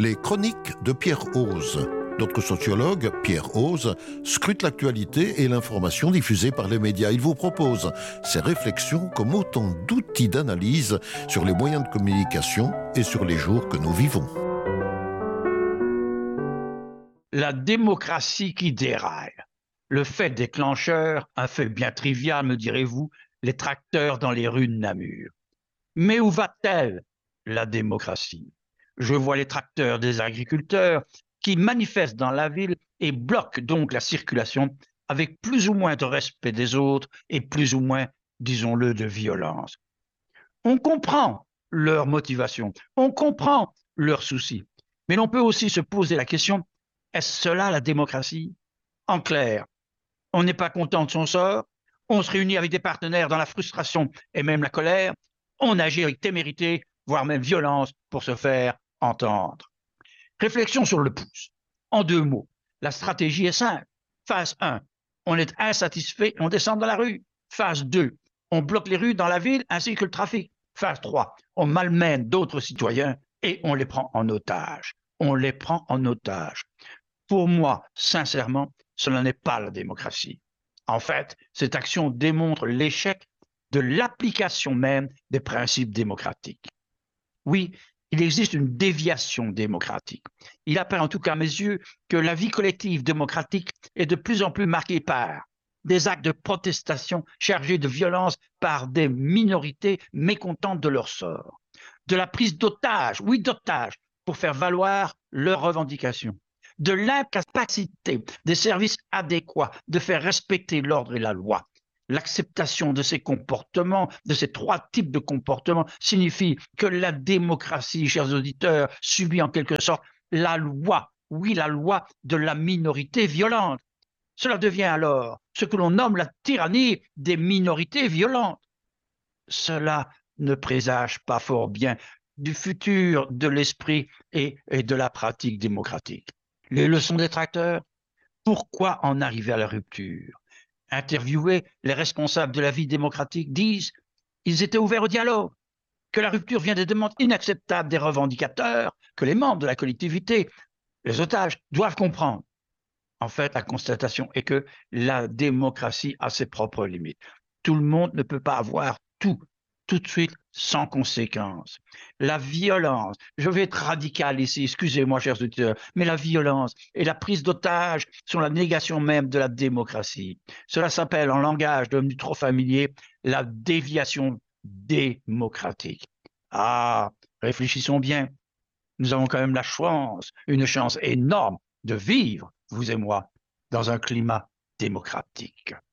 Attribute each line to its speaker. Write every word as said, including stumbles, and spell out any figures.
Speaker 1: Les chroniques de Pierre Hoze. Notre sociologue, Pierre Hoze, scrute l'actualité et l'information diffusée par les médias. Il vous propose ses réflexions comme autant d'outils d'analyse sur les moyens de communication et sur les jours que nous vivons.
Speaker 2: La démocratie qui déraille. Le fait déclencheur, un fait bien trivial, me direz-vous, les tracteurs dans les rues de Namur. Mais où va-t-elle, la démocratie? Je vois les tracteurs des agriculteurs qui manifestent dans la ville et bloquent donc la circulation avec plus ou moins de respect des autres et plus ou moins, disons-le, de violence. On comprend leur motivation, on comprend leurs soucis, mais l'on peut aussi se poser la question, est-ce cela la démocratie? En clair, on n'est pas content de son sort, on se réunit avec des partenaires dans la frustration et même la colère, on agit avec témérité, voire même violence pour se faire entendre. Réflexion sur le pouce. En deux mots, la stratégie est simple. Phase un, on est insatisfait et on descend dans la rue. Phase deux, on bloque les rues dans la ville ainsi que le trafic. Phase trois, on malmène d'autres citoyens et on les prend en otage. On les prend en otage. Pour moi, sincèrement, cela n'est pas la démocratie. En fait, cette action démontre l'échec de l'application même des principes démocratiques. Oui, il existe une déviation démocratique. Il apparaît en tout cas à mes yeux que la vie collective démocratique est de plus en plus marquée par des actes de protestation chargés de violence par des minorités mécontentes de leur sort, de la prise d'otages, oui d'otages, pour faire valoir leurs revendications, de l'incapacité des services adéquats de faire respecter l'ordre et la loi. L'acceptation de ces comportements, de ces trois types de comportements, signifie que la démocratie, chers auditeurs, subit en quelque sorte la loi, oui, la loi de la minorité violente. Cela devient alors ce que l'on nomme la tyrannie des minorités violentes. Cela ne présage pas fort bien du futur de l'esprit et, et de la pratique démocratique. Les leçons des tracteurs, pourquoi en arriver à la rupture? Interviewés, les responsables de la vie démocratique disent qu'ils étaient ouverts au dialogue, que la rupture vient des demandes inacceptables des revendicateurs, que les membres de la collectivité, les otages, doivent comprendre. En fait, la constatation est que la démocratie a ses propres limites. Tout le monde ne peut pas avoir tout, tout de suite, sans conséquence. La violence, je vais être radical ici, excusez-moi chers auditeurs, mais la violence et la prise d'otage sont la négation même de la démocratie. Cela s'appelle, en langage devenu trop familier, la déviation démocratique. Ah, réfléchissons bien. Nous avons quand même la chance, une chance énorme de vivre, vous et moi, dans un climat démocratique.